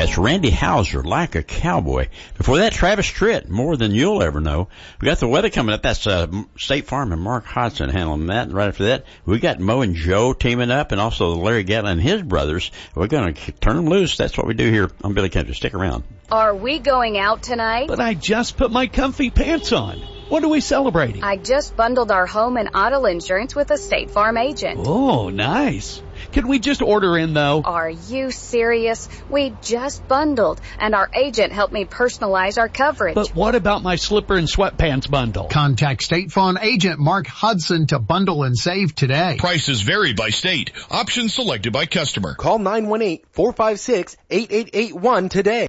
That's Randy Hauser, Like a Cowboy. Before that, Travis Tritt, More Than You'll Ever Know. We got the weather coming up. That's State Farm and Mark Hodson handling that. And right after that, we got Mo and Joe teaming up, and also Larry Gatlin and his brothers. We're going to turn them loose. That's what we do here on Billy Country. Stick around. Are we going out tonight? But I just put my comfy pants on. What are we celebrating? I just bundled our home and auto insurance with a State Farm agent. Oh, nice. Can we just order in, though? Are you serious? We just bundled, and our agent helped me personalize our coverage. But what about my slipper and sweatpants bundle? Contact State Farm agent Mark Hudson to bundle and save today. Prices vary by state. Options selected by customer. Call 918-456-8881 today.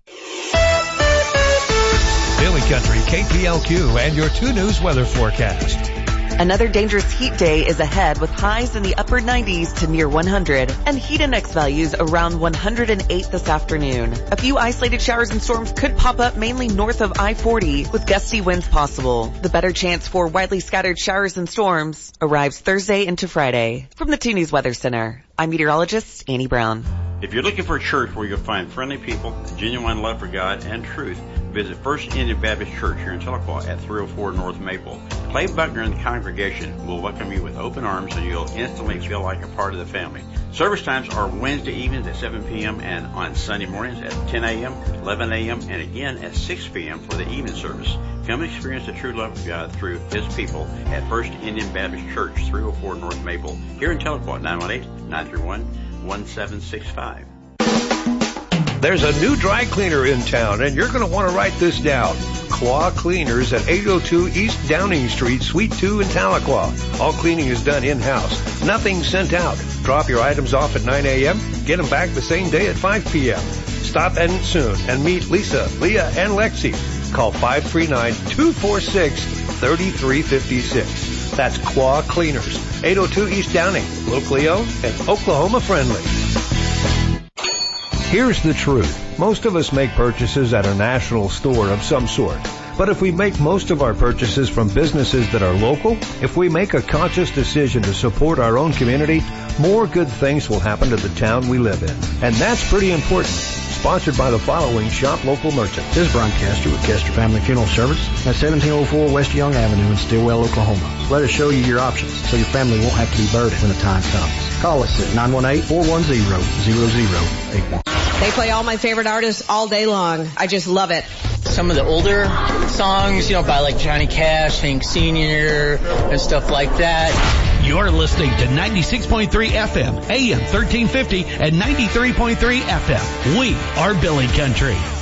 Billy Country, KPLQ, and your 2 News weather forecast. Another dangerous heat day is ahead with highs in the upper 90s to near 100 and heat index values around 108 this afternoon. A few isolated showers and storms could pop up mainly north of I-40 with gusty winds possible. The better chance for widely scattered showers and storms arrives Thursday into Friday. From the 2 News Weather Center, I'm meteorologist Annie Brown. If you're looking for a church where you'll find friendly people, genuine love for God, and truth, visit First Indian Baptist Church here in Tahlequah at 304 North Maple. Clay Buckner and the congregation will welcome you with open arms, and you'll instantly feel like a part of the family. Service times are Wednesday evenings at 7 p.m. and on Sunday mornings at 10 a.m., 11 a.m., and again at 6 p.m. for the evening service. Come and experience the true love of God through His people at First Indian Baptist Church, 304 North Maple, here in Tahlequah, 918-931-1765. There's a new dry cleaner in town, and you're going to want to write this down. Claw Cleaners at 802 East Downing Street, Suite 2 in Tahlequah. All cleaning is done in-house. Nothing sent out. Drop your items off at 9 a.m., get them back the same day at 5 p.m. Stop in soon and meet Lisa, Leah, and Lexi. Call 539-246-3356. That's Claw Cleaners, 802 East Downing, locally owned and Oklahoma friendly. Here's the truth. Most of us make purchases at a national store of some sort. But if we make most of our purchases from businesses that are local, if we make a conscious decision to support our own community, more good things will happen to the town we live in. And that's pretty important. Sponsored by the following shop local merchants. This is Brian Kester with Kester Family Funeral Service at 1704 West Young Avenue in Stillwell, Oklahoma. Let us show you your options so your family won't have to be burdened when the time comes. Call us at 918-410-0081. They play all my favorite artists all day long. I just love it. Some of the older songs, by like Johnny Cash, Hank Sr., and stuff like that. You're listening to 96.3 FM, AM 1350, and 93.3 FM. We are Billy Country.